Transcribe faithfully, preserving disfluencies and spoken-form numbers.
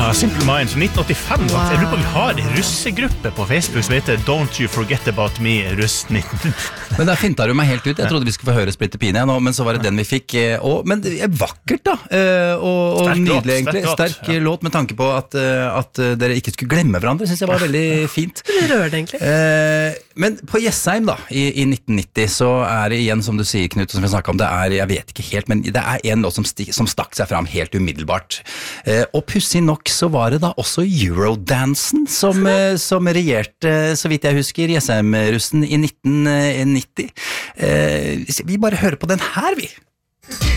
Simple Minds nitten åttifem wow. Jeg lurer på om vi har en russegruppe på Facebook som heter Don't You Forget About Me Russ nitten Men der finta du meg helt ut. Jeg trodde vi skulle få høre Splitter Pine nå, men så var det den vi fikk. Og, men det er vakkert da, og, og nydelig egentlig. Sterk låt, ja. låt med tanke på at, at dere ikke skulle glemme hverandre, synes jeg var veldig fint. Det rører det egentlig. Men på Jessheim da, i, i nitten nitti, så er det igjen, som du sier, Knut, som vi snakket om, det er, jeg vet ikke helt, men det er en låt som, sti, som stakk seg fram helt umiddelbart. Og pussig nok så var det da også Eurodansen som, som regjerte, så vidt jeg husker, Jessheim-russen i nitten nitti. Vi bare hører på den her, vi.